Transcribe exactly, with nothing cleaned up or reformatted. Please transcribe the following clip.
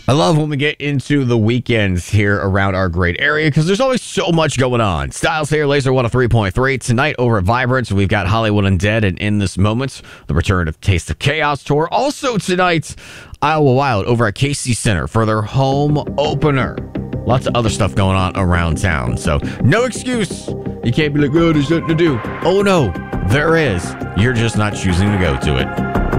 I love when we get into the weekends here around our great area because there's always so much going on. Styles here, Laser one oh three point three. Tonight over at Vibrance, we've got Hollywood Undead and In This Moment, the return of Taste of Chaos tour. Also tonight, Iowa Wild over at K C Center for their home opener. Lots of other stuff going on around town. So no excuse. You can't be like, oh, there's nothing to do. Oh, no, there is. You're just not choosing to go to it.